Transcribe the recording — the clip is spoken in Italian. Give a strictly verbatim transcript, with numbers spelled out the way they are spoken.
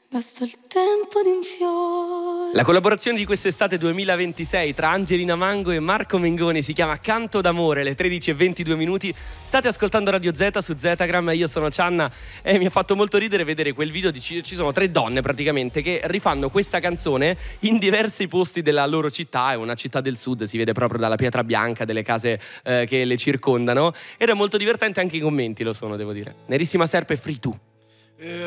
basta il tempo di un fiore. La collaborazione di quest'estate duemilaventisei tra Angelina Mango e Marco Mengoni si chiama Canto d'amore, alle tredici e ventidue minuti. State ascoltando Radio Z su Zetagram, io sono Cianna e mi ha fatto molto ridere vedere quel video di ci sono tre donne praticamente che rifanno questa canzone in diversi posti della loro città, è una città del sud, si vede proprio dalla pietra bianca, delle case eh, che le circondano, ed è molto divertente, anche i commenti lo sono, devo dire. Nerissima Serpe, Free Tu.